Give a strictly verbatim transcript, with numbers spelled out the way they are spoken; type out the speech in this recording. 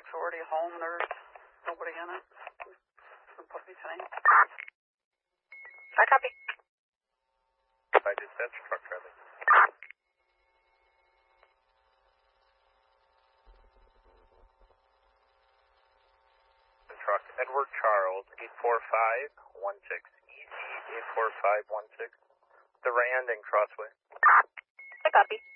truck's already home. There's nobody in it. Don't put me tonight. I copy. I dispatch truck traffic. The truck, Edward Charles, eight four five one six, E Z eight four five one six, the Rand and Crossway. I copy.